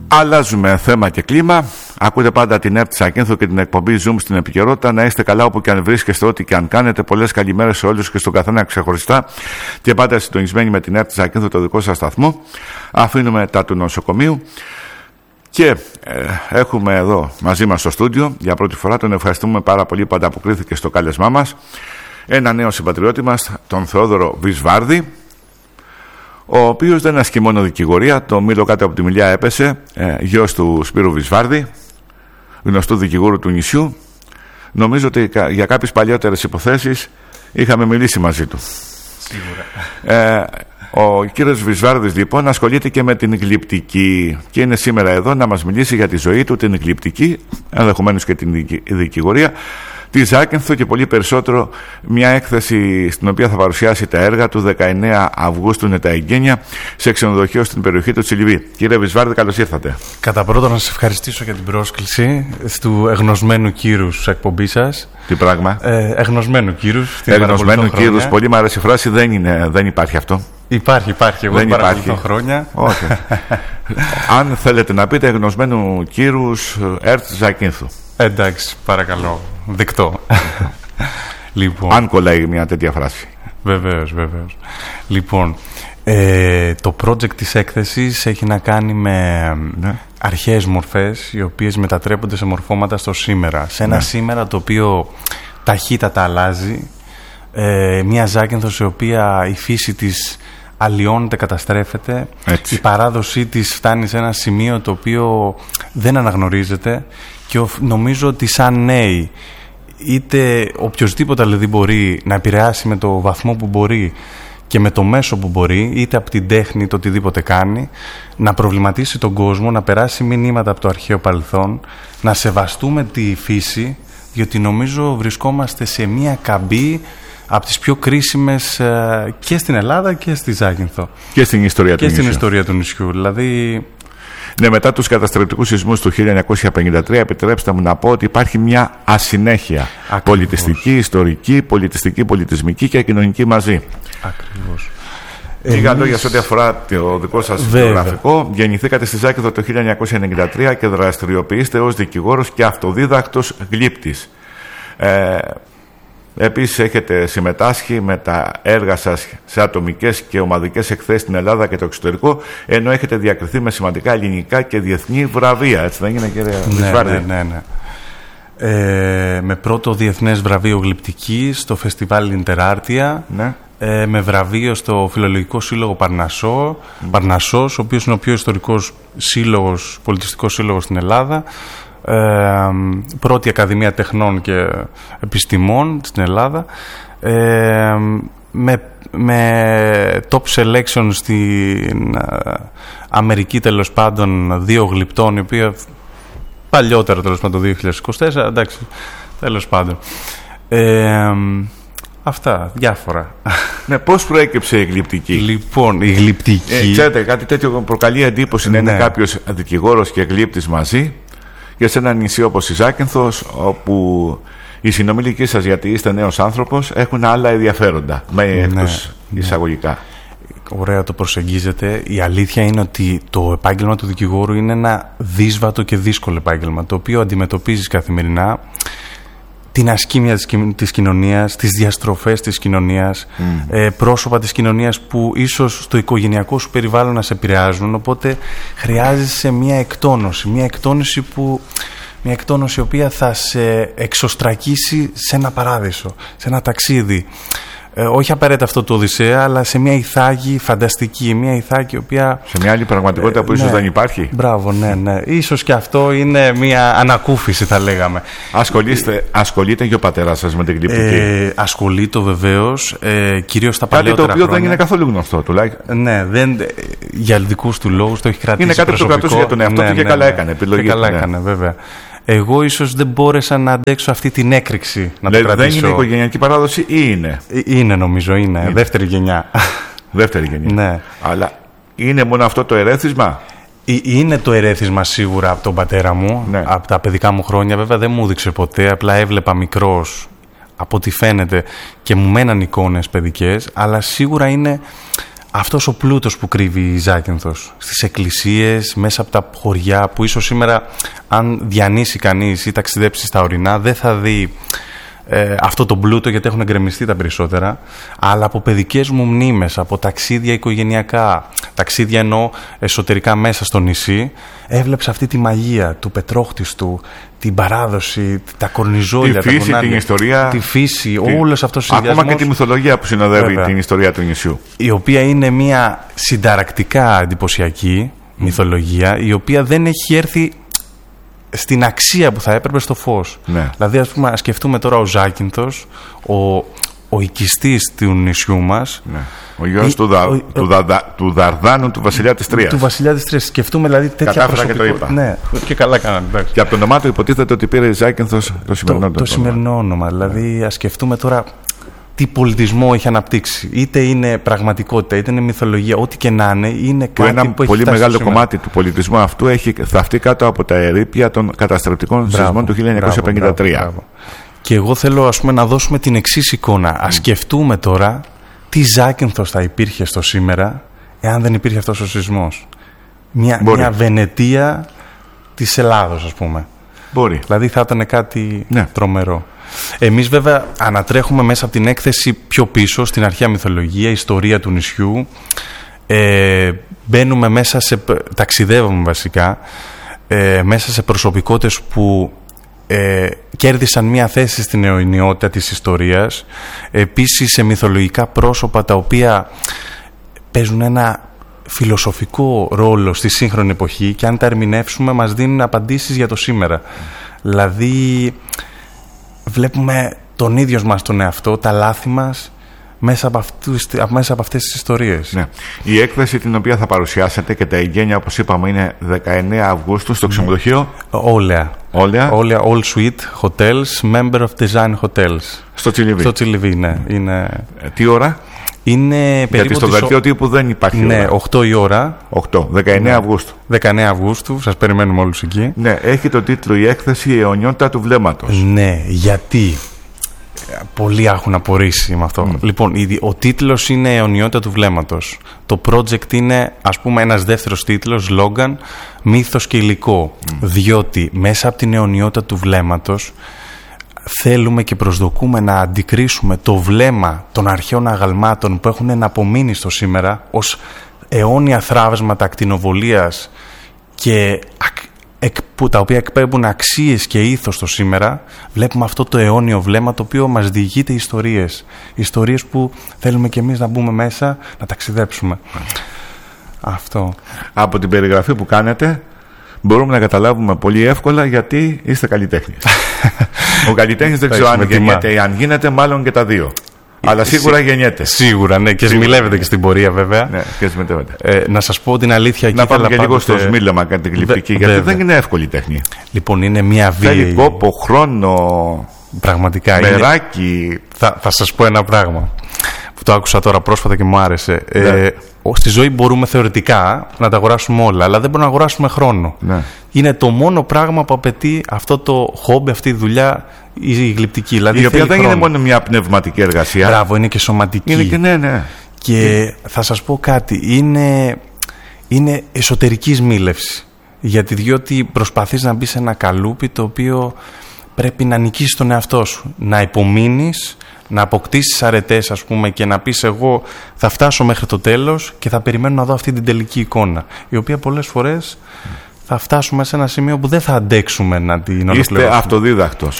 Αλλάζουμε θέμα και κλίμα. Ακούτε πάντα την ΕΡΤ Ζακίνθου και την εκπομπή Zoom στην επικαιρότητα. Να είστε καλά όπου και αν βρίσκεστε, ό,τι και αν κάνετε. Πολλές καλημέρες σε όλους και στον καθένα ξεχωριστά. Και πάντα συντονισμένοι με την ΕΡΤ Ζακίνθου, το δικό σας σταθμό. Αφήνουμε τα του νοσοκομείου. Και έχουμε εδώ μαζί μας στο στούντιο για πρώτη φορά, τον ευχαριστούμε πάρα πολύ που ανταποκρίθηκε στο κάλεσμά μας, ένα νέο συμπατριώτη μας, τον Θεόδωρο Βυσβάρδη, ο οποίος δεν ασκεί μόνο δικηγορία. Το μήλο κάτω από τη Μιλιά έπεσε, γιος του Σπύρου Βυσβάρδη, γνωστού δικηγόρου του νησιού. Νομίζω ότι για κάποιες παλιότερες υποθέσεις είχαμε μιλήσει μαζί του. Σίγουρα. Ο κύριος Βυσβάρδης λοιπόν ασχολείται και με την γλυπτική και είναι σήμερα εδώ να μας μιλήσει για τη ζωή του, την γλυπτική, ενδεχομένως και την δικηγορία, τη Ζάκυνθο και πολύ περισσότερο, μια έκθεση στην οποία θα παρουσιάσει τα έργα του. 19 Αυγούστου είναι τα εγγένεια σε ξενοδοχείο στην περιοχή του Τσιλιβί. Κύριε Βυσβάρδη, καλώς ήρθατε. Κατά πρώτον, να σας ευχαριστήσω για την πρόσκληση του εγνωσμένου κύρους της εκπομπής σας. Τι πράγμα? Εγνωσμένου κύρους. Εγνωσμένου κύρους, πολύ μου αρέσει η φράση, δεν υπάρχει αυτό. Υπάρχει. Εγώ δεν παρακολουθώ χρόνια. Όχι. Αν θέλετε να πείτε εγνωσμένου κύρους ΕΡΤ Ζακίνθου. Εντάξει, παρακαλώ. Δεκτό. Λοιπόν, αν κολλάει μια τέτοια φράση. Βεβαίως. Λοιπόν, το project της έκθεσης έχει να κάνει με αρχαίες μορφές, οι οποίες μετατρέπονται σε μορφώματα στο σήμερα. Σε ένα σήμερα το οποίο ταχύτατα αλλάζει. Μια Ζάκυνθος η οποία η φύση της αλλοιώνεται, καταστρέφεται. Έτσι. Η παράδοσή της φτάνει σε ένα σημείο το οποίο δεν αναγνωρίζεται και νομίζω ότι σαν νέοι, είτε οποιοσδήποτε δηλαδή μπορεί να επηρεάσει με το βαθμό που μπορεί και με το μέσο που μπορεί, είτε από την τέχνη, το οτιδήποτε κάνει, να προβληματίσει τον κόσμο, να περάσει μηνύματα από το αρχαίο παρελθόν, να σεβαστούμε τη φύση, διότι νομίζω βρισκόμαστε σε μια καμπή από τις πιο κρίσιμες και στην Ελλάδα και στη Ζάκυνθο. Και στην ιστορία του νησιού. Δηλαδή... Ναι, μετά τους καταστρεπτικούς σεισμούς του 1953, επιτρέψτε μου να πω ότι υπάρχει μια ασυνέχεια. Ακριβώς. Πολιτιστική, ιστορική, πολιτισμική και κοινωνική μαζί. Ακριβώς. Λίγα λόγια σε ό,τι αφορά το δικό σας βιογραφικό. Γεννηθήκατε στη Ζάκυνθο το 1993 και δραστηριοποιείστε ως δικηγόρος και αυτοδίδακτος γλύπτης. Επίσης έχετε συμμετάσχει με τα έργα σας σε ατομικές και ομαδικές εκθέσεις στην Ελλάδα και το εξωτερικό, ενώ έχετε διακριθεί με σημαντικά ελληνικά και διεθνή βραβεία. Έτσι δεν είναι, κύριε Βυσβάρδη? Ναι. Με πρώτο διεθνές βραβείο γλυπτικής στο φεστιβάλ Ιντεράρτια. Ναι. Με βραβείο στο Φιλολογικό Σύλλογο Παρνασσός, ο οποίος είναι ο πιο ιστορικός σύλλογος, πολιτιστικός σύλλογος στην Ελλάδα. Πρώτη Ακαδημία Τεχνών και Επιστημών στην Ελλάδα, με top selection στην Αμερική, τέλος πάντων 2 γλυπτών, η οποία παλιότερα, τέλος πάντων το 2024, εντάξει, τέλος πάντων αυτά, διάφορα. Ναι, πώς προέκυψε η γλυπτική? Λοιπόν, η γλυπτική, ξέρετε, κάτι τέτοιο προκαλεί εντύπωση να είναι κάποιος δικηγόρος και γλύπτης μαζί και σε ένα νησί όπως η Ζάκυνθος, όπου οι συνομιλικοί σας, γιατί είστε νέος άνθρωπος, έχουν άλλα ενδιαφέροντα, εκτός εισαγωγικά. Ωραία το προσεγγίζετε. Η αλήθεια είναι ότι το επάγγελμα του δικηγόρου είναι ένα δύσβατο και δύσκολο επάγγελμα, το οποίο αντιμετωπίζεις καθημερινά την ασκήμια της κοινωνίας, τις διαστροφές της κοινωνίας, πρόσωπα της κοινωνίας που ίσως στο οικογενειακό σου περιβάλλον να σε επηρεάζουν, οπότε χρειάζεσαι μια εκτόνωση η οποία θα σε εξωστρακίσει σε ένα παράδεισο, σε ένα ταξίδι. Όχι απαραίτητα αυτό το Οδυσσέα, αλλά σε μια Ιθάκη φανταστική, μια Ιθάκη η οποία... Σε μια άλλη πραγματικότητα που ίσως δεν υπάρχει. Μπράβο, ναι. Ίσως και αυτό είναι μια ανακούφιση, θα λέγαμε. Ασχολείται και ο πατέρας σας με την γλυπτική? Ασχολείται βεβαίως, κυρίως τα παλαιότερα χρόνια. Κάτι το οποίο δεν είναι καθόλου γνωστό, τουλάχιστον. Ναι, για δικούς του λόγους το έχει κρατήσει. Είναι κάτι που το κρατούσε για τον εαυτό του και καλά έκανε. Και καλά έκανε, βέβαια. Εγώ ίσως δεν μπόρεσα να αντέξω αυτή την έκρηξη να το κρατήσω. Δεν είναι οικογενειακή παράδοση ή είναι? Είναι, νομίζω, είναι. Δεύτερη γενιά. Δεύτερη γενιά. Ναι. Αλλά είναι μόνο αυτό το ερέθισμα? Είναι το ερέθισμα σίγουρα από τον πατέρα μου, από τα παιδικά μου χρόνια. Βέβαια δεν μου έδειξε ποτέ, απλά έβλεπα μικρός, από ό,τι φαίνεται, και μου μέναν εικόνες παιδικές, αλλά σίγουρα είναι αυτός ο πλούτος που κρύβει η Ζάκυνθος στις εκκλησίες, μέσα από τα χωριά, που ίσως σήμερα αν διανύσει κανείς ή ταξιδέψει στα ορεινά δεν θα δει αυτό το πλούτο, γιατί έχουν εγκρεμιστεί τα περισσότερα, αλλά από παιδικές μου μνήμες, από ταξίδια οικογενειακά, ταξίδια εννοώ εσωτερικά μέσα στο νησί, έβλεψα αυτή τη μαγεία του πετρόχτιστου, την παράδοση, τα κορνιζόλια, τη φύση, την ιστορία, τη φύση, όλος αυτός ο συνδυασμός. Ακόμα και τη μυθολογία που συνοδεύει την ιστορία του νησιού. Η οποία είναι μια συνταρακτικά εντυπωσιακή μυθολογία, η οποία δεν έχει έρθει στην αξία που θα έπρεπε στο φως. Ναι. Δηλαδή, ας πούμε, σκεφτούμε τώρα ο Ζάκυνθος, ο οικιστής του νησιού μας. Ναι. Ο γιος του Δαρδάνου, του βασιλιά της Τρίας. Του βασιλιά της Τρίας. Σκεφτούμε δηλαδή τέτοια προσωπικότητα. Και το είπα. Ναι, και καλά κάνανε. Και από το όνομά του υποτίθεται ότι πήρε Ζάκυνθος το σημερινό όνομα. Δηλαδή, ας σκεφτούμε τώρα τι πολιτισμό έχει αναπτύξει. Είτε είναι πραγματικότητα, είτε είναι μυθολογία, ό,τι και να είναι κάτι ένα που έχει πολύ μεγάλο κομμάτι του πολιτισμού αυτού έχει θαυτεί κάτω από τα ερείπια των καταστρεπτικών σεισμών του 1953. Μπράβο. Και εγώ θέλω, ας πούμε, να δώσουμε την εξής εικόνα. Ας σκεφτούμε τώρα τι Ζάκυνθος θα υπήρχε στο σήμερα εάν δεν υπήρχε αυτός ο σεισμός. Μια Βενετία της Ελλάδος, ας πούμε. Μπορεί. Δηλαδή θα ήταν κάτι τρομερό. Εμείς βέβαια ανατρέχουμε μέσα από την έκθεση πιο πίσω στην αρχαία μυθολογία, ιστορία του νησιού. Μπαίνουμε μέσα ταξιδεύουμε βασικά μέσα σε προσωπικότητες που κέρδισαν μια θέση στην αιωνιότητα της ιστορίας. Επίσης σε μυθολογικά πρόσωπα τα οποία παίζουν ένα φιλοσοφικό ρόλο στη σύγχρονη εποχή και αν τα ερμηνεύσουμε μας δίνουν απαντήσεις για το σήμερα. Δηλαδή βλέπουμε τον ίδιο μας τον εαυτό, τα λάθη μας μέσα από αυτές τις ιστορίες. Ναι. Η έκθεση την οποία θα παρουσιάσετε και τα εγγένεια, όπως είπαμε, είναι 19 Αυγούστου στο ξενοδοχείο Όλεα, All Suite Hotels, Member of Design Hotels. Στο Τσιλιβί. Στο Τσιλιβί, ναι. Είναι... Τι ώρα? Είναι γιατί στο δελτίο τύπου δεν υπάρχει ώρα. 8 η ώρα. 19 Αυγούστου. 19 Αυγούστου, σας περιμένουμε όλους εκεί. Ναι, έχει το τίτλο η έκθεση «Η αιωνιότητα του βλέμματος». Ναι, γιατί πολλοί έχουν απορρίσει με αυτό. Λοιπόν, ο τίτλος είναι «Αιωνιότητα του βλέμματος». Το project είναι, ας πούμε, ένας δεύτερος τίτλος, slogan, «Μύθος και υλικό». Διότι μέσα από την αιωνιότητα του βλέμματος θέλουμε και προσδοκούμε να αντικρίσουμε το βλέμμα των αρχαίων αγαλμάτων που έχουν απομείνει στο σήμερα ως αιώνια θράψματα ακτινοβολίας και τα οποία εκπέμπουν αξίες και ήθος στο σήμερα. Βλέπουμε αυτό το αιώνιο βλέμμα το οποίο μας διηγείται ιστορίες που θέλουμε και εμείς να μπούμε μέσα, να ταξιδέψουμε. Αυτό. Από την περιγραφή που κάνετε μπορούμε να καταλάβουμε πολύ εύκολα γιατί είστε καλλιτέχνης. Ο καλλιτέχνης δεν ξέρω αν γεννιέται ή αν γίνεται, μάλλον και τα δύο. Αλλά σίγουρα γεννιέται. Σίγουρα, ναι, και σμιλεύεται και στην πορεία, βέβαια. Ναι, και να σας πω την αλήθεια. Να πάμε και λίγο στο σμίλεμα και την γλυπτική, γιατί δεν είναι εύκολη τέχνη. Λοιπόν, είναι μια βίαιη. Θέλει κόπο, χρόνο. Πραγματικά. Μεράκι. Θα σας πω ένα πράγμα που το άκουσα τώρα πρόσφατα και μου άρεσε. Ναι. Στη ζωή μπορούμε θεωρητικά να τα αγοράσουμε όλα, αλλά δεν μπορούμε να αγοράσουμε χρόνο. Ναι. Είναι το μόνο πράγμα που απαιτεί αυτό το χόμπι, αυτή η δουλειά, η γλυπτική. Δηλαδή η οποία δεν είναι μόνο μια πνευματική εργασία. Μπράβο, είναι και σωματική. Είναι και ναι. Και θα σας πω κάτι, είναι εσωτερική σμίλευση. Διότι προσπαθείς να μπει σε ένα καλούπι το οποίο πρέπει να νικήσεις τον εαυτό σου, να υπομείνεις, να αποκτήσεις αρετές, ας πούμε, και να πεις εγώ θα φτάσω μέχρι το τέλος και θα περιμένω να δω αυτή την τελική εικόνα, η οποία πολλές φορές θα φτάσουμε σε ένα σημείο που δεν θα αντέξουμε να την ολοκληρώσουμε. Είστε αυτοδίδακτος.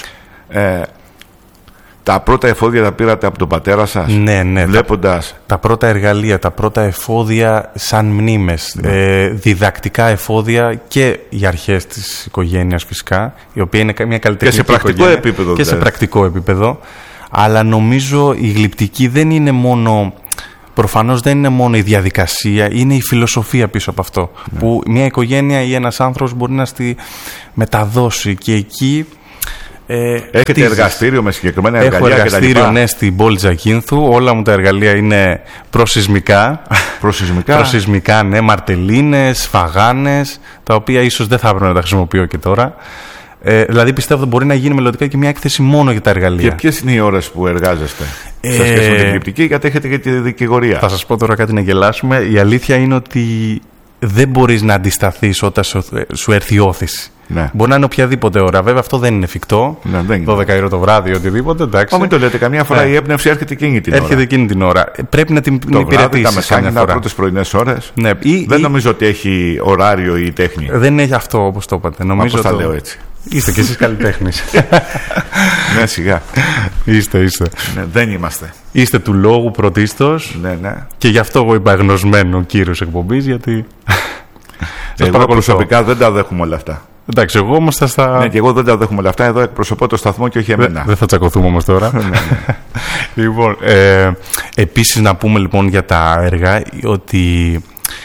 Τα πρώτα εφόδια τα πήρατε από τον πατέρα σας? Ναι. Βλέποντας... Τα πρώτα εργαλεία, τα πρώτα εφόδια σαν μνήμες, διδακτικά εφόδια και οι αρχές της οικογένειας φυσικά, η οποία είναι μια καλλιτεχνική οικογένεια. Και σε πρακτικό επίπεδο. Αλλά νομίζω η γλυπτική δεν είναι μόνο... Προφανώς δεν είναι μόνο η διαδικασία, είναι η φιλοσοφία πίσω από αυτό. Ναι. Που μια οικογένεια ή ένας άνθρωπος μπορεί να στη μεταδώσει και εκεί... Έχετε εργαστήριο με συγκεκριμένα εργαλεία? Έχω εργαστήριο, ναι, στην πόλη Ζακύνθου. Όλα μου τα εργαλεία είναι προσεισμικά. Προσεισμικά, ναι, μαρτελίνες, φαγάνες, τα οποία ίσως δεν θα έπρεπε να τα χρησιμοποιώ και τώρα. Δηλαδή πιστεύω ότι μπορεί να γίνει μελλοντικά και μια έκθεση μόνο για τα εργαλεία. Και ποιες είναι οι ώρες που εργάζεστε σε σχέση με την γλυπτική, γιατί έχετε και τη δικηγορία? Θα σας πω τώρα κάτι να γελάσουμε. Η αλήθεια είναι ότι δεν μπορείς να αντισταθείς όταν σου έρθει η όθηση. Ναι. Μπορεί να είναι οποιαδήποτε ώρα. Βέβαια αυτό δεν είναι εφικτό. 12 ώρα το βράδυ, οτιδήποτε. Εντάξει. Μην το λέτε. Καμιά φορά η έμπνευση έρχεται εκείνη την ώρα. Έρχεται εκείνη την ώρα. Πρέπει να την υπηρετήσεις. Τα μεσάνυχτα, πρώτες πρωινές ώρες. Ναι. Δεν νομίζω ότι έχει ωράριο η τέχνη. Δεν έχει αυτό, όπως το είπατε. Νομίζω πώς τα λέω έτσι. Είστε κι εσείς καλλιτέχνης. Ναι, σιγά. Είστε. Ναι, δεν είμαστε. Είστε του λόγου πρωτίστως. Ναι. Και γι' αυτό εγώ είπα γνωσμένο κύριος εκπομπής, γιατί. Εγώ προσωπικά δεν τα δέχομαι όλα αυτά. Εντάξει, εγώ όμως θα στα. Ναι, και εγώ δεν τα δέχομαι όλα αυτά. Εδώ εκπροσωπώ το σταθμό και όχι εμένα. Δεν θα τσακωθούμε όμως τώρα. Λοιπόν, επίσης να πούμε λοιπόν για τα έργα ότι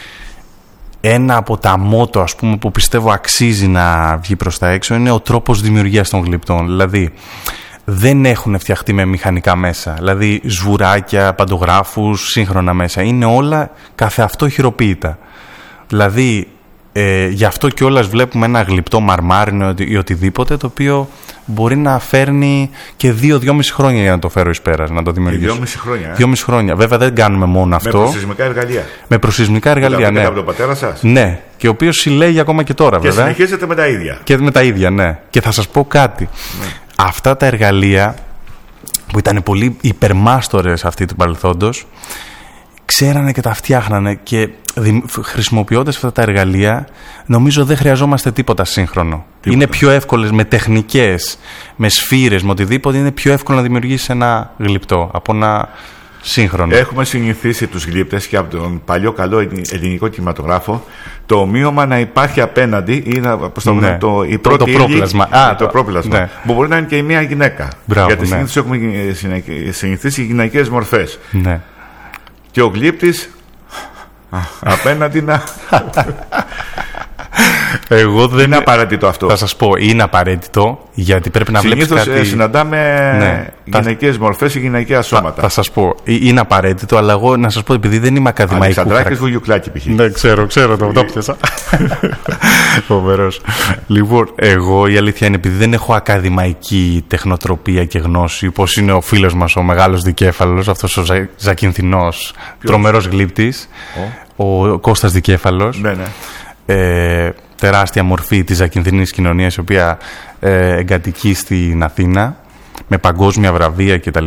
ένα από τα μότο, ας πούμε, που πιστεύω αξίζει να βγει προς τα έξω είναι ο τρόπος δημιουργίας των γλυπτών. Δηλαδή δεν έχουν φτιαχτεί με μηχανικά μέσα, δηλαδή σβουράκια, παντογράφους, σύγχρονα μέσα. Είναι όλα καθεαυτό χειροποίητα. Δηλαδή γι' αυτό κιόλας βλέπουμε ένα γλυπτό μαρμάρινο ή οτιδήποτε, το οποίο μπορεί να φέρνει και 2-2,5 χρόνια για να το φέρω εις πέρας, να το δημιουργήσω. 2,5 χρόνια. 2,5 χρόνια. Βέβαια δεν κάνουμε μόνο αυτό. Με προσεισμικά εργαλεία. Με προσεισμικά εργαλεία, ναι. Από τον πατέρα σας. Ναι, και ο οποίος συλλέγει ακόμα και τώρα, και βέβαια. Και συνεχίζετε με τα ίδια. Και με τα ίδια, ναι. Και θα σας πω κάτι. Ναι. Αυτά τα εργαλεία που ήταν πολύ υπερμάστορες αυτοί του παρελθόντος, ξέρανε και τα φτιάχνανε, και χρησιμοποιώντας αυτά τα εργαλεία νομίζω δεν χρειαζόμαστε τίποτα σύγχρονο. Είναι πιο εύκολες με τεχνικές, με σφύρες, με οτιδήποτε. Είναι πιο εύκολο να δημιουργήσεις ένα γλυπτό από ένα σύγχρονο. Έχουμε συνηθίσει τους γλύπτες και από τον παλιό καλό ελληνικό κινηματογράφο το ομοίωμα να υπάρχει απέναντι ή η πρώτη πρόπλασμα. Το πρόπλασμα. Ναι. Που μπορεί να είναι και η μία γυναίκα. Μπράβο, γιατί ναι. έχουμε συνηθίσει οι γυναικείες μορφές. Ναι. Και ο γλύπτης απέναντι να. Εγώ δεν είναι απαραίτητο αυτό. Θα σας πω, είναι απαραίτητο, γιατί πρέπει να βλέπεις κάτι. Συνήθως συναντάμε γυναικείες μορφές ή γυναικεία σώματα. Θα σας πω, είναι απαραίτητο, αλλά εγώ να σας πω, επειδή δεν είμαι ακαδημαϊκού. Αλεξανδράκης Βουγιουκλάκη π.χ. Ναι, ξέρω, το πιάσα. Φοβερός. Λοιπόν, εγώ η αλήθεια είναι, επειδή δεν έχω ακαδημαϊκή τεχνοτροπία και γνώση, όπως είναι ο φίλος μας ο μεγάλος Δικέφαλος, αυτός ο Ζακυνθινός τρομερός γλύπτης, ο Κώστας Δικέφαλος. Ναι. Τεράστια μορφή της ακινθινής κοινωνίας, η οποία εγκατοικεί στην Αθήνα με παγκόσμια βραβεία κτλ.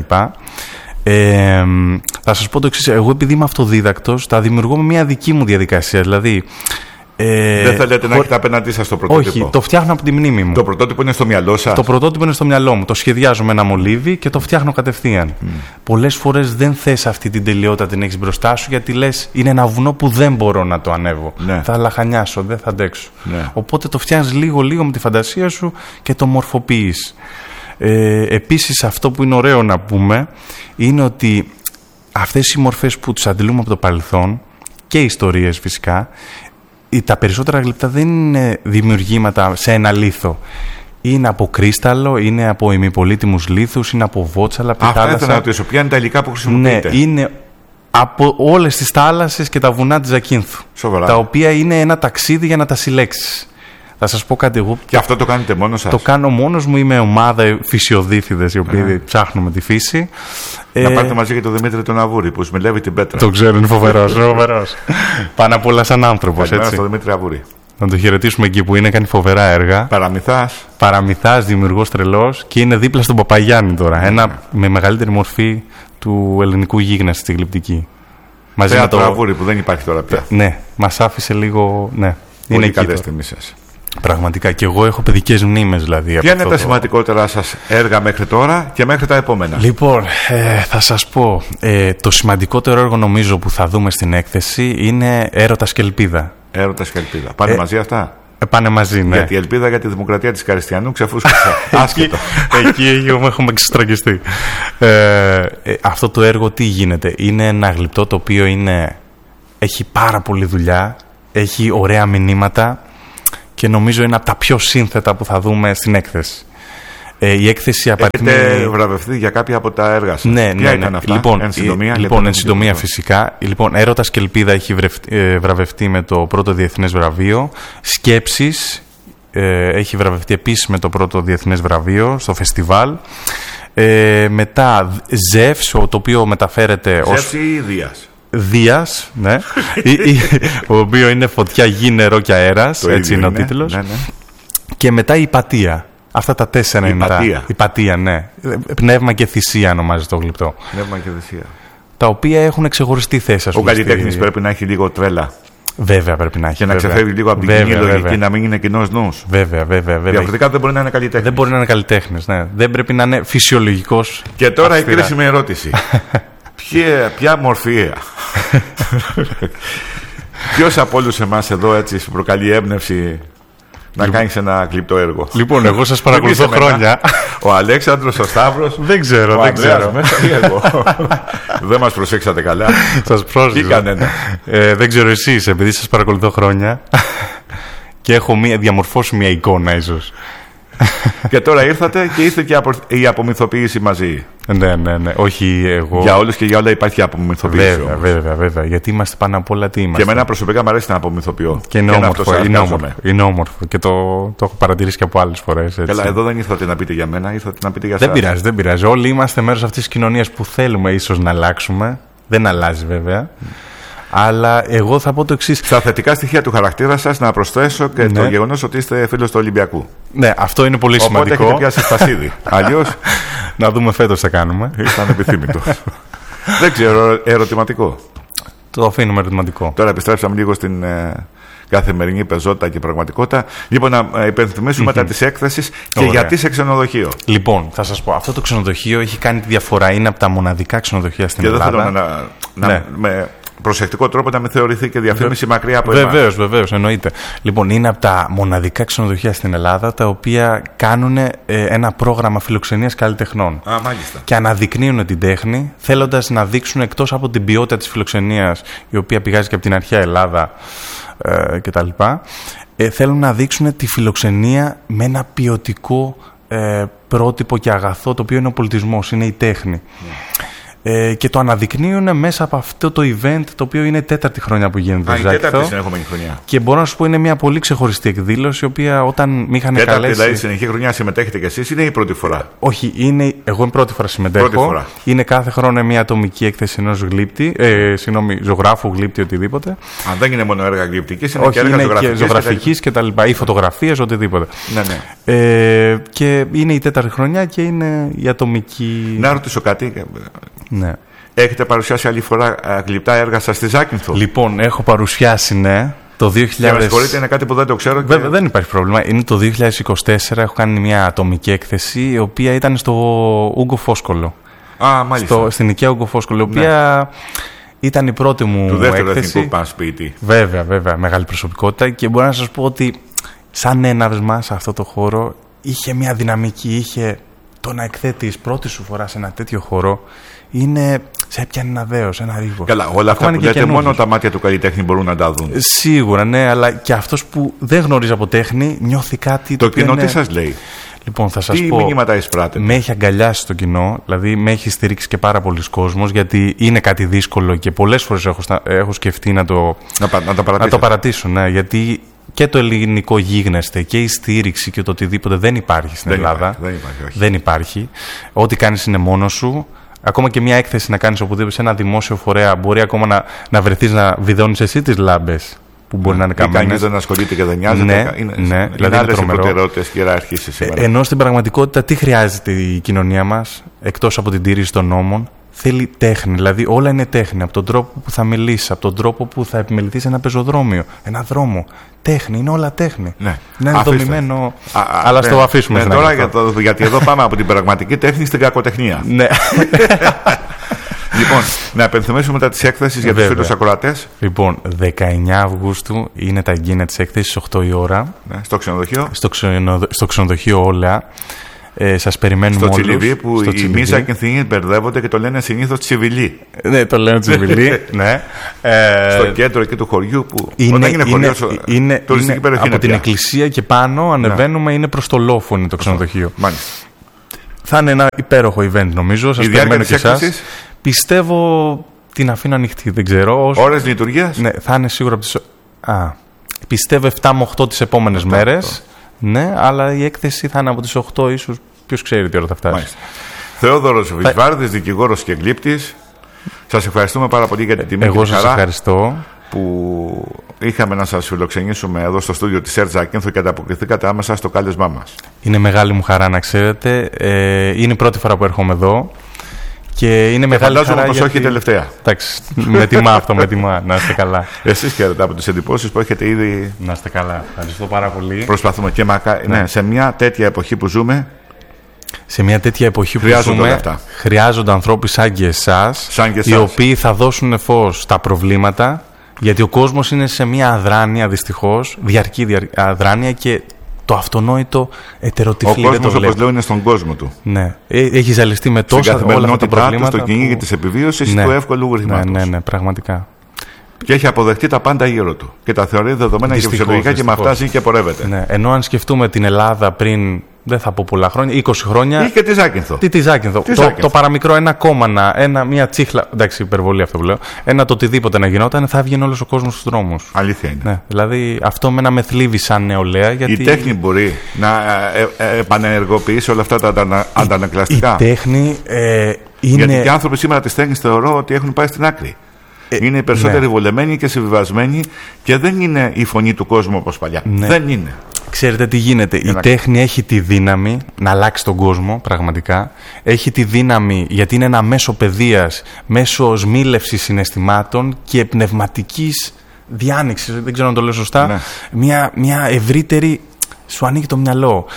Θα σας πω το εξής. Εγώ, επειδή είμαι αυτοδίδακτος, τα δημιουργώ με μια δική μου διαδικασία. Δηλαδή δεν θέλετε να έχετε απέναντί σας το πρωτότυπο? Όχι, το φτιάχνω από τη μνήμη μου. Το πρωτότυπο είναι στο μυαλό σας? Το πρωτότυπο είναι στο μυαλό μου. Το σχεδιάζω με ένα μολύβι και το φτιάχνω κατευθείαν. Πολλές φορές δεν θες αυτή την τελειότητα, την έχεις μπροστά σου, γιατί λες είναι ένα βουνό που δεν μπορώ να το ανέβω. Ναι. Θα λαχανιάσω, δεν θα αντέξω. Ναι. Οπότε το φτιάχνεις λίγο με τη φαντασία σου και το μορφοποιείς. Επίσης, αυτό που είναι ωραίο να πούμε είναι ότι αυτές οι μορφές που τους αντιλούμε από το παρελθόν και ιστορίες φυσικά, τα περισσότερα γλυπτά δεν είναι δημιουργήματα σε ένα λίθο. Είναι από κρίσταλο, είναι από ημιπολίτιμους λίθους, είναι από βότσαλα, από τη θάλασσα. Αυτά θα ρωτήσω. Ποια είναι τα υλικά που χρησιμοποιείτε? Ναι, είναι από όλες τις θάλασσες και τα βουνά της Ζακίνθου. Σοβαρά. Τα οποία είναι ένα ταξίδι για να τα συλλέξεις. Θα σας πω κάτι εγώ. Και αυτό το κάνετε μόνος σας? Το κάνω μόνος μου. Είμαι ομάδα φυσιοδίθιδες οι οποίοι ψάχνουμε τη φύση. Να πάρετε μαζί και τον Δημήτρη τον Αβούρη που σμιλεύει την πέτρα. Το ξέρω, είναι φοβερός. Πάνω απ' όλα σαν άνθρωπος. Καλημέρα στον Δημήτρη Αβούρη. Να το χαιρετήσουμε εκεί που είναι, κάνει φοβερά έργα. Παραμυθάς, δημιουργός τρελός, και είναι δίπλα στον Παπαγιάννη τώρα. Ένα με μεγαλύτερη μορφή του ελληνικού γίγνεσθε στη γλυπτική. Μαζί με το Αβούρη που δεν υπάρχει τώρα πια. Ναι, μας άφησε λίγο. Ναι, είναι καλές τιμές σας. Πραγματικά, και εγώ έχω παιδικές μνήμες δηλαδή. Ποια είναι τα σημαντικότερα σας έργα μέχρι τώρα και μέχρι τα επόμενα? Λοιπόν, θα σας πω, το σημαντικότερο έργο νομίζω που θα δούμε στην έκθεση είναι Έρωτας και Ελπίδα. Έρωτας και Ελπίδα. Πάνε μαζί αυτά? Πάνε μαζί, ναι. Γιατί η ελπίδα για τη δημοκρατία της Καριστιανού ξεφούσκωσε. Άσχετο. Εκεί έχουμε εξωστραγγιστεί. Αυτό το έργο τι γίνεται? Είναι ένα γλυπτό το οποίο έχει πάρα πολλή δουλειά, έχει ωραία μηνύματα και νομίζω είναι από τα πιο σύνθετα που θα δούμε στην έκθεση. Η έκθεση απαριθμεί. Έχετε βραβευτεί για κάποια από τα έργα σας? Ναι, ποια ήταν αυτά? Εν συντομία φυσικά. Λοιπόν, Έρωτας και Ελπίδα έχει βραβευτεί με το πρώτο διεθνές βραβείο. Σκέψεις έχει βραβευτεί επίσης με το πρώτο διεθνές βραβείο στο φεστιβάλ. Μετά Ζεύς, το οποίο μεταφέρεται ως... Ζεύς ή Δίας? Δίας, ναι. Ο οποίο είναι φωτιά, γη, νερό και αέρας. Έτσι είναι ο τίτλος. Ναι. Και μετά η Υπατία. Αυτά τα 4 είναι τα. Υπατία, ναι. Πνεύμα και θυσία ονομάζεται το γλυπτό. Πνεύμα και θυσία. Τα οποία έχουν ξεχωριστή θέση. Ο καλλιτέχνης πρέπει να έχει λίγο τρέλα. Βέβαια πρέπει να έχει. Και να ξεφεύγει λίγο από την κοινή λογική, να μην είναι κοινός νους. Βέβαια. Διαφορετικά δεν μπορεί να είναι καλλιτέχνης. Δεν μπορεί να είναι καλλιτέχνης, ναι. Δεν πρέπει να είναι φυσιολογικός. Και τώρα η κρίσιμη ερώτηση. Ποια μορφή. Ποιος από όλους εμάς εδώ έτσι σου προκαλεί έμπνευση να κάνεις ένα γλυπτό έργο? Λοιπόν, εγώ σας παρακολουθώ χρόνια. Ο Αλέξανδρος, ο Σταύρος. Δεν ξέρω. Δεν μας προσέξατε καλά. Σας πρόσεξα. Δεν ξέρω εσείς, επειδή σας παρακολουθώ χρόνια και έχω διαμορφώσει μια εικόνα ίσως. Και τώρα ήρθατε και ήρθε και η απομυθοποίηση μαζί. Ναι. Όχι εγώ. Για όλους και για όλα υπάρχει απομυθοποίηση. Βέβαια. Γιατί είμαστε πάνω απ' όλα τι είμαστε. Και εμένα προσωπικά μου αρέσει να απομυθοποιώ. Και είναι όμορφο. Και το έχω παρατηρήσει και από άλλες φορές. Καλά, εδώ δεν ήρθατε να πείτε για μένα, ήρθατε να πείτε για εσάς. Δεν πειράζει. Όλοι είμαστε μέρος αυτής της κοινωνίας που θέλουμε ίσως να αλλάξουμε. Δεν αλλάζει βέβαια. Αλλά εγώ θα πω το εξής. Στα θετικά στοιχεία του χαρακτήρα σας να προσθέσω και το γεγονός ότι είστε φίλος του Ολυμπιακού. Ναι, αυτό είναι πολύ σημαντικό. Οπότε έχετε πιάσει σπασίδι. Αλλιώς να δούμε φέτος τι θα κάνουμε. Ήταν επιθύμητο. Δεν ξέρω, ερωτηματικό. Το αφήνουμε ερωτηματικό. Τώρα επιστρέψαμε λίγο στην καθημερινή πεζότητα και πραγματικότητα. Λοιπόν, να υπενθυμίσουμε μετά τη έκθεση και γιατί σε ξενοδοχείο. Λοιπόν, θα σας πω, αυτό το ξενοδοχείο έχει κάνει τη διαφορά. Είναι από τα μοναδικά ξενοδοχεία στην Ελλάδα. Και δεν θέλω με προσεκτικό τρόπο να μην θεωρηθεί και διαφήμιση μακριά από εμάς. Βεβαίως, εννοείται. Λοιπόν, είναι από τα μοναδικά ξενοδοχεία στην Ελλάδα τα οποία κάνουν ένα πρόγραμμα φιλοξενίας καλλιτεχνών. Μάλιστα. Και αναδεικνύουν την τέχνη, θέλοντας να δείξουν εκτός από την ποιότητα της φιλοξενίας, η οποία πηγάζει και από την αρχαία Ελλάδα κτλ. Θέλουν να δείξουν τη φιλοξενία με ένα ποιοτικό πρότυπο και αγαθό, το οποίο είναι ο πολιτισμός, είναι η τέχνη. Και το αναδεικνύουν μέσα από αυτό το event, το οποίο είναι 4η χρονιά που γίνεται. Η 4η συνεχόμενη χρονιά. Και μπορώ να σου πω είναι μια πολύ ξεχωριστή εκδήλωση, η οποία όταν με είχαν καλέσει. Δηλαδή, συνεχή χρονιά συμμετέχετε κι εσείς, είναι η πρώτη φορά? Όχι, εγώ είναι πρώτη φορά συμμετέχω. Πρώτη φορά. Είναι κάθε χρόνο μια ατομική έκθεση ενός γλύπτη, ζωγράφου, γλύπτη, οτιδήποτε. Αν δεν είναι μόνο έργα γλυπτικής, είναι και έργα ζωγραφικής κτλ. Ή φωτογραφίες, οτιδήποτε. Ναι. Και είναι η 4η χρονιά και είναι η ατομική. Να ρωτήσω κάτι. Ναι. Έχετε παρουσιάσει άλλη φορά γλυπτά έργα σας στη Ζάκυνθο? Λοιπόν, έχω παρουσιάσει, ναι. Το 2000... Και με συγχωρείτε, είναι κάτι που δεν το ξέρω. Βέβαια, δεν υπάρχει πρόβλημα. Είναι το 2024. Έχω κάνει μια ατομική έκθεση, η οποία ήταν στο Ούγκο Φόσκολο. Μάλιστα. Στην οικία Ούγκο Φόσκολο, η οποία ήταν η πρώτη μου έκθεση. Του δεύτερου εθνικού πανσπίτι. Βέβαια. Μεγάλη προσωπικότητα. Και μπορώ να σας πω ότι σαν έναυσμα σε αυτό το χώρο είχε μια δυναμική. Είχε το να εκθέτεις πρώτη σου φορά σε ένα τέτοιο χώρο. Σε έπιανε ένα δέος, ένα ρίγο. Καλά, όλα αυτά που λέτε μόνο τα μάτια του καλλιτέχνη μπορούν να τα δουν. Σίγουρα, ναι, αλλά και αυτός που δεν γνωρίζει από τέχνη νιώθει κάτι. Το κοινό τι σας λέει? Λοιπόν, θα σας τι πω. μηνύματα εισπράττετε? Με έχει αγκαλιάσει το κοινό, δηλαδή με έχει στηρίξει και πάρα πολλοί κόσμος, γιατί είναι κάτι δύσκολο και πολλές φορές έχω σκεφτεί να το παρατήσω. Ναι, γιατί και το ελληνικό γίγνεσθε και η στήριξη και το οτιδήποτε δεν υπάρχει στην Ελλάδα. Δεν υπάρχει. Ό,τι κάνεις είναι μόνος σου. Ακόμα και μια έκθεση να κάνεις οπουδήποτε σε ένα δημόσιο φορέα, μπορεί ακόμα να βρεθείς να βιδώνεις εσύ τις λάμπες που μπορεί να είναι καμένες. Κανείς δεν ασχολείται και δεν νοιάζεται. Ναι, δηλαδή άλλες προτεραιότητες και ιεραρχήσεις σήμερα. Ενώ στην πραγματικότητα τι χρειάζεται η κοινωνία μας, εκτός από την τήρηση των νόμων? Θέλει τέχνη, δηλαδή όλα είναι τέχνη. Από τον τρόπο που θα μιλήσεις, από τον τρόπο που θα επιμεληθείς ένα πεζοδρόμιο, ένα δρόμο. Τέχνη, είναι όλα τέχνη. Ναι. Είναι δομημένο. Αλλά στο αφήσουμε. Τώρα γιατί εδώ πάμε από την πραγματική τέχνη στην κακοτεχνία. Ναι. Λοιπόν, να επενθυμίσουμε μετά τις έκθεσεις για τους φίλους ακροατές. Λοιπόν, 19 Αυγούστου είναι τα εγγένεια της έκθεσης, 8 η ώρα. Ναι, στο ξενοδοχείο. Στο ξενοδοχείο Όλα. Σας περιμένουμε στο όλους. Τσιλιβί που οι μη Ζάκυνθοι μπερδεύονται και το λένε συνήθως Τσιβιλί. Ναι, το λένε Τσιβιλί. Ναι. Στο κέντρο εκεί του χωριού που είναι από την εκκλησία και πάνω ανεβαίνουμε, είναι προς το λόφο είναι το ξενοδοχείο. Μάλιστα. Θα είναι ένα υπέροχο event νομίζω. Σας περιμένω και εσάς. Πιστεύω την αφήνω ανοιχτή, δεν ξέρω. Ώρες λειτουργίας? Ναι, θα είναι σίγουρα από τις... Πιστεύω 7 με 8 τις επόμενες μέρες. Ναι, αλλά η έκθεση θα είναι από τις 8 ίσως. Ποιος ξέρει τι ώρα θα φτάσει. Μάλιστα. Θεόδωρος Βυσβάρδης, δικηγόρος και γλύπτης. Σας ευχαριστούμε πάρα πολύ για την τιμή Εγώ και τη σας χαρά ευχαριστώ που είχαμε να σας φιλοξενήσουμε εδώ στο στούντιο της ΕΡΤ Ζακίνθου και ανταποκριθήκατε άμεσα στο κάλεσμά μας. Είναι μεγάλη μου χαρά να ξέρετε. Είναι η πρώτη φορά που έρχομαι εδώ. Και είναι μεγάλη φαντάζομαι χαρά πως όχι η τελευταία. Εντάξει, με τιμά αυτό, με τιμά. Να είστε καλά. Εσείς χαίρετε από τις εντυπώσεις που έχετε ήδη. Να είστε καλά. Ευχαριστώ πάρα πολύ. Προσπαθούμε και ναι, σε μια τέτοια εποχή που ζούμε. Σε μια τέτοια εποχή που ζούμε, χρειάζονται ανθρώποι σαν και εσάς, οι οποίοι θα δώσουν φως στα προβλήματα, γιατί ο κόσμος είναι σε μια αδράνεια, δυστυχώς, διαρκή αδράνεια, και το αυτονόητο ετεροτυφλή δεν το βλέπει. Ο κόσμος, όπως λέω, είναι στον κόσμο του. Ναι. Έχει ζαλιστεί με τόσα όλα αυτά τα προβλήματα. Στο κυνήγι της επιβίωσης του εύκολου χρήματος. Ναι, πραγματικά. Και έχει αποδεχτεί τα πάντα γύρω του. Και τα θεωρεί δεδομένα και φυσιολογικά και με αυτά ζει και πορεύεται. Ναι. Ενώ αν σκεφτούμε την Ελλάδα πριν, δεν θα πω πολλά χρόνια, 20 χρόνια. Είχε τη Ζάκυνθο. Τι Ζάκυνθο. Το παραμικρό, ένα κόμμα, μια τσίχλα. Εντάξει, υπερβολή αυτό που λέω. Ένα το οτιδήποτε να γινόταν, θα έβγαινε όλος ο κόσμος στους δρόμους. Αλήθεια είναι. Ναι, δηλαδή αυτό με θλίβει σαν νεολαία. Γιατί η τέχνη μπορεί να επανενεργοποιήσει όλα αυτά τα αντανακλαστικά. Η τέχνη είναι. Γιατί και οι άνθρωποι σήμερα της τέχνης θεωρώ ότι έχουν πάει στην άκρη. Είναι οι περισσότεροι βολεμένοι και συμβιβασμένοι και δεν είναι η φωνή του κόσμου όπως παλιά. Ναι. Δεν είναι. Ξέρετε τι γίνεται. Η τέχνη έχει τη δύναμη να αλλάξει τον κόσμο, πραγματικά. Έχει τη δύναμη, γιατί είναι ένα μέσο παιδείας, μέσο σμήλευσης συναισθημάτων και πνευματικής διάνοιξης. Δεν ξέρω αν το λέω σωστά. Ναι. Μια ευρύτερη. Σου ανοίγει το μυαλό.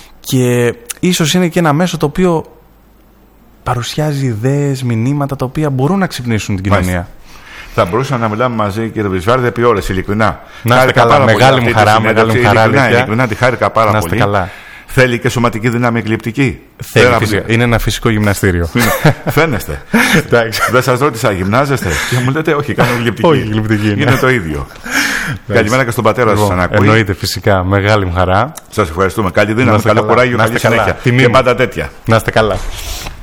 Και ίσως είναι και ένα μέσο το οποίο παρουσιάζει ιδέες, μηνύματα τα οποία μπορούν να ξυπνήσουν την κοινωνία. Θα μπορούσαμε να μιλάμε μαζί, κύριε Βυσβάρδη, επί ώρες, ειλικρινά. Να είστε καλά. Μεγάλη μου χαρά. Ειλικρινά τη χάρηκα πάρα πολύ. Να είστε καλά. Θέλει και σωματική δύναμη εκλειπτική. Θέλει, φυσικά. Είναι ένα φυσικό γυμναστήριο. Φαίνεστε. Δεν σας ρώτησα, γυμνάζεστε? Και μου λέτε, όχι, κάνω γλυπτική. Όχι, γλυπτική. Είναι το ίδιο. Καλημέρα και στον πατέρα σας, αν ακούει. Εννοείται, φυσικά. Μεγάλη μου χαρά. Σας ευχαριστούμε. Καλή δύναμη, καλό κουράγιο, καλή συνέχεια. Και πάντα τέτοια. Να είστε καλά.